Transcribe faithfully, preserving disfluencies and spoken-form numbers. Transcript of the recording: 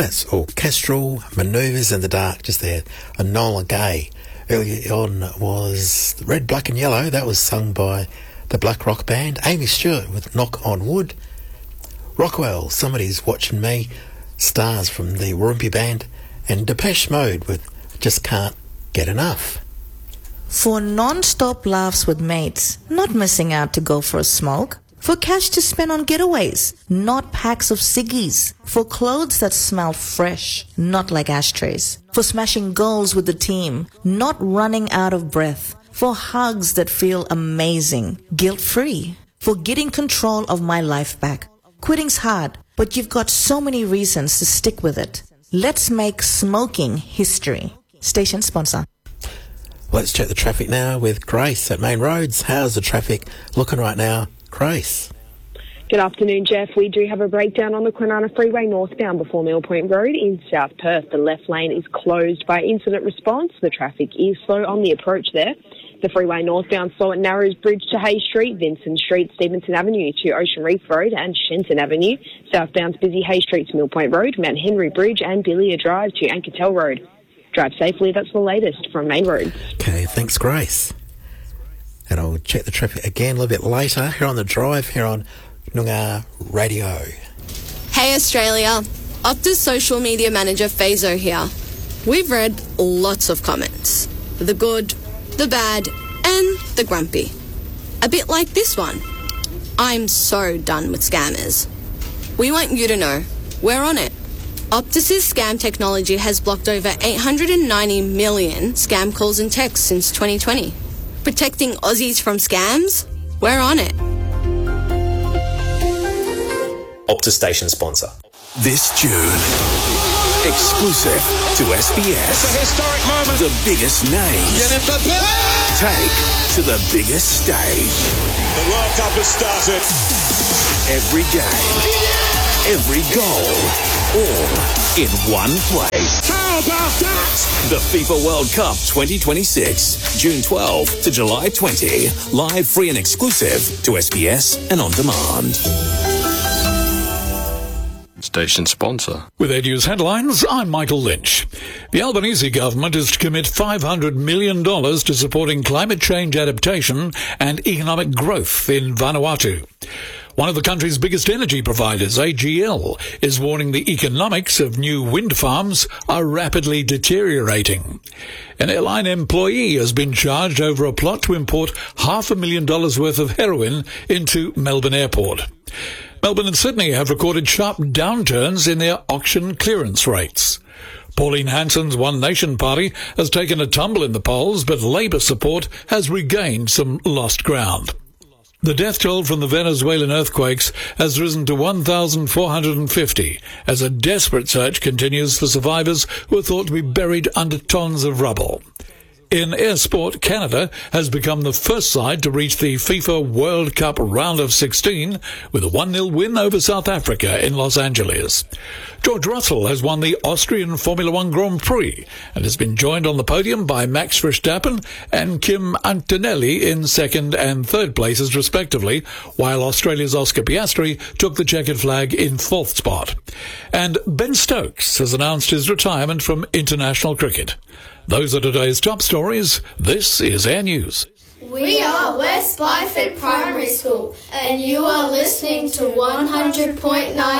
That's orchestral manoeuvres in the dark just there. Enola Gay. Earlier on was Red, Black and Yellow. That was sung by the Black Rock Band. Amy Stewart with Knock on Wood. Rockwell, Somebody's Watching Me. Stars from the Warumpi Band. And Depeche Mode with Just Can't Get Enough. For non-stop laughs with mates, not missing out to go for a smoke. For cash to spend on getaways, not packs of ciggies. For clothes that smell fresh, not like ashtrays. For smashing goals with the team, not running out of breath. For hugs that feel amazing, guilt-free. For getting control of my life back. Quitting's hard, but you've got so many reasons to stick with it. Let's make smoking history. Station sponsor. Let's check the traffic now with Grace at Main Roads. How's the traffic looking right now? Grace. Good afternoon, Jeff. We do have a breakdown on the Kwinana Freeway northbound before Mill Point Road in South Perth. The left lane is closed by incident response. The traffic is slow on the approach there. The freeway northbound slow at Narrows Bridge to Hay Street, Vincent Street, Stevenson Avenue to Ocean Reef Road and Shenton Avenue. Southbound's busy Hay Street to Mill Point Road, Mount Henry Bridge and Billia Drive to Ankertel Road. Drive safely. That's the latest from Main Roads. Okay, thanks, Grace. And I'll check the traffic again a little bit later here on the drive, here on Noongar Radio. Hey Australia, Optus social media manager Fazo here. We've read lots of comments. The good, the bad, and the grumpy. A bit like this one. I'm so done with scammers. We want you to know, we're on it. Optus's scam technology has blocked over eight hundred ninety million scam calls and texts since twenty twenty. Protecting Aussies from scams? We're on it. Optus station sponsor. This June, exclusive to S B S. It's a historic moment. The biggest names take to the biggest stage. The World Cup has started. Every game, every goal, all in one place. How about that? The FIFA World Cup twenty twenty-six, June twelfth to July twentieth. Live, free and exclusive to S B S and on demand. Station sponsor. With Edu's headlines, I'm Michael Lynch. The Albanese government is to commit five hundred million dollars to supporting climate change adaptation and economic growth in Vanuatu. One of the country's biggest energy providers, A G L, is warning the economics of new wind farms are rapidly deteriorating. An airline employee has been charged over a plot to import half a million dollars worth of heroin into Melbourne Airport. Melbourne and Sydney have recorded sharp downturns in their auction clearance rates. Pauline Hanson's One Nation party has taken a tumble in the polls, but Labour support has regained some lost ground. The death toll from the Venezuelan earthquakes has risen to one thousand four hundred fifty as a desperate search continues for survivors who are thought to be buried under tons of rubble. In air sport, Canada has become the first side to reach the FIFA World Cup round of sixteen with a one nil win over South Africa in Los Angeles. George Russell has won the Austrian Formula One Grand Prix and has been joined on the podium by Max Verstappen and Kim Antonelli in second and third places respectively, while Australia's Oscar Piastri took the checkered flag in fourth spot. And Ben Stokes has announced his retirement from international cricket. Those are today's top stories. This is Air News. We are West Byford Primary School, and you are listening to one hundred point nine